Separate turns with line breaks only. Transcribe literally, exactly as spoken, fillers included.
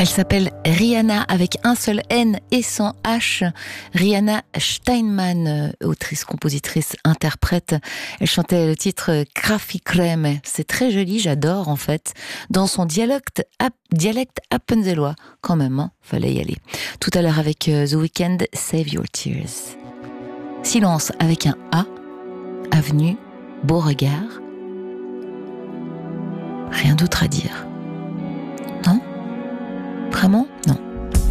s'appelle Rihanna avec un seul N et sans H. Rihanna Steinman, autrice, compositrice, interprète. Elle chantait le titre Kraffikreme. C'est très joli, j'adore en fait. Dans son dialecte, dialecte appenzellois. Quand même, hein, fallait y aller. Tout à l'heure avec The Weeknd, Save Your Tears. Silence avec un A. Avenue, beau regard. Rien d'autre à dire. Non ? Vraiment ? Non.